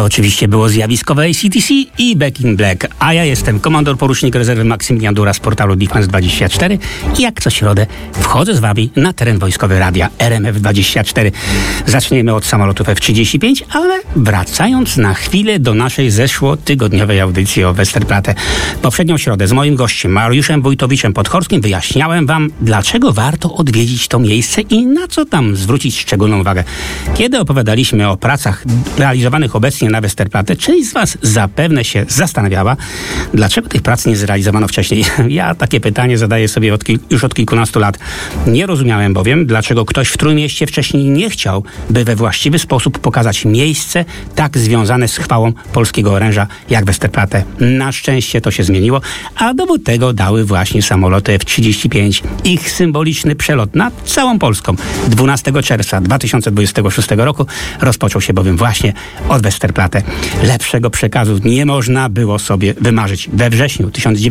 To oczywiście było zjawiskowe AC/DC i Back in Black, a ja jestem komandor porucznik rezerwy Maksymilian Dura z portalu Defense24 i jak co środę wchodzę z wami na teren wojskowy radia RMF24. Zaczniemy od samolotów F-35, ale wracając na chwilę do naszej zeszłotygodniowej audycji o Westerplatte. Poprzednią środę z moim gościem Mariuszem Wojtowiczem-Podhorskim wyjaśniałem wam, dlaczego warto odwiedzić to miejsce i na co tam zwrócić szczególną uwagę. Kiedy opowiadaliśmy o pracach realizowanych obecnie na Westerplatte, część z was zapewne się zastanawiała, dlaczego tych prac nie zrealizowano wcześniej. Ja takie pytanie zadaję sobie już od kilkunastu lat. Nie rozumiałem bowiem, dlaczego ktoś w Trójmieście wcześniej nie chciał, by we właściwy sposób pokazać miejsce tak związane z chwałą polskiego oręża jak Westerplatte. Na szczęście to się zmieniło, a dowód tego dały właśnie samoloty F-35. Ich symboliczny przelot nad całą Polską 12 czerwca 2026 roku rozpoczął się bowiem właśnie od Westerplatte. Lepszego przekazu nie można było sobie wymarzyć. We wrześniu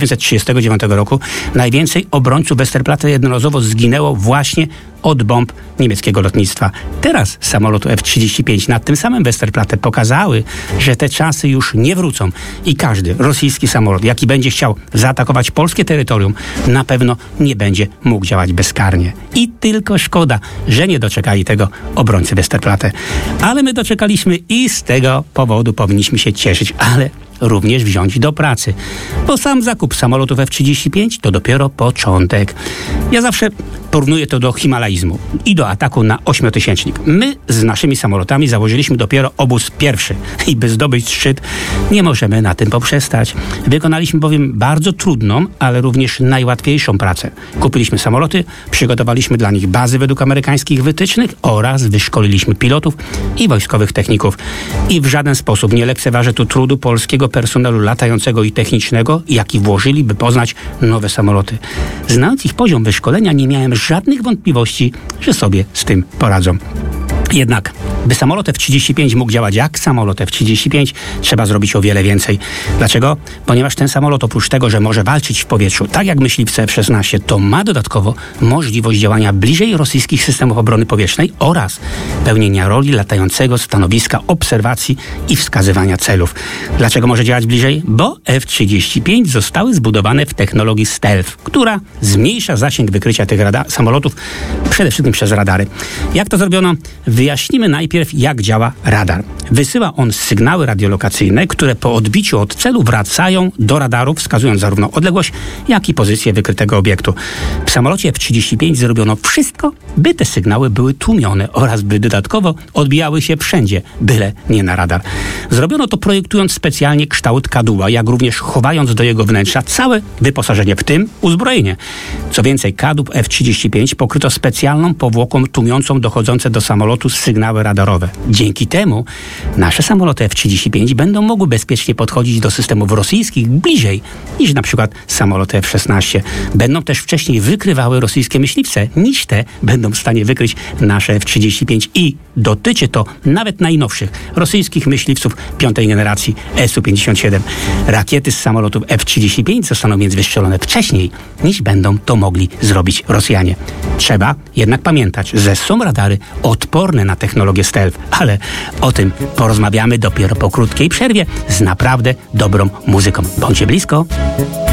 1939 roku najwięcej obrońców Westerplatte jednorazowo zginęło właśnie od bomb niemieckiego lotnictwa. Teraz samoloty F-35 nad tym samym Westerplatte pokazały, że te czasy już nie wrócą i każdy rosyjski samolot, jaki będzie chciał zaatakować polskie terytorium, na pewno nie będzie mógł działać bezkarnie. I tylko szkoda, że nie doczekali tego obrońcy Westerplatte. Ale my doczekaliśmy i z tego powodu powinniśmy się cieszyć, ale również wziąć do pracy. Bo sam zakup samolotów F-35 to dopiero początek. Ja zawsze porównuję to do himalaizmu i do ataku na ośmiotysięcznik. My z naszymi samolotami założyliśmy dopiero obóz pierwszy i by zdobyć szczyt nie możemy na tym poprzestać. Wykonaliśmy bowiem bardzo trudną, ale również najłatwiejszą pracę. Kupiliśmy samoloty, przygotowaliśmy dla nich bazy według amerykańskich wytycznych oraz wyszkoliliśmy pilotów i wojskowych techników. I w żaden sposób nie lekceważę tu trudu polskiego personelu latającego i technicznego, jaki włożyli, by poznać nowe samoloty. Znając ich poziom wyszkolenia, nie miałem żadnych wątpliwości, że sobie z tym poradzą. Jednak, by samolot F-35 mógł działać jak samolot F-35, trzeba zrobić o wiele więcej. Dlaczego? Ponieważ ten samolot oprócz tego, że może walczyć w powietrzu, tak jak myśliwce F-16, to ma dodatkowo możliwość działania bliżej rosyjskich systemów obrony powietrznej oraz pełnienia roli latającego stanowiska obserwacji i wskazywania celów. Dlaczego może działać bliżej? Bo F-35 zostały zbudowane w technologii stealth, która zmniejsza zasięg wykrycia tych samolotów przede wszystkim przez radary. Jak to zrobiono? Wyjaśnimy najpierw, jak działa radar. Wysyła on sygnały radiolokacyjne, które po odbiciu od celu wracają do radarów, wskazując zarówno odległość, jak i pozycję wykrytego obiektu. W samolocie F-35 zrobiono wszystko, by te sygnały były tłumione oraz by dodatkowo odbijały się wszędzie, byle nie na radar. Zrobiono to projektując specjalnie kształt kadłuba, jak również chowając do jego wnętrza całe wyposażenie, w tym uzbrojenie. Co więcej, kadłub F-35 pokryto specjalną powłoką tłumiącą dochodzące do samolotu sygnały radarowe. Dzięki temu nasze samoloty F-35 będą mogły bezpiecznie podchodzić do systemów rosyjskich bliżej niż na przykład samoloty F-16. Będą też wcześniej wykrywały rosyjskie myśliwce, niż te będą w stanie wykryć nasze F-35 i dotyczy to nawet najnowszych rosyjskich myśliwców piątej generacji Su-57. Rakiety z samolotów F-35 zostaną więc wystrzelone wcześniej, niż będą to mogli zrobić Rosjanie. Trzeba jednak pamiętać, że są radary odporne na technologię stealth, ale o tym porozmawiamy dopiero po krótkiej przerwie z naprawdę dobrą muzyką. Bądźcie blisko.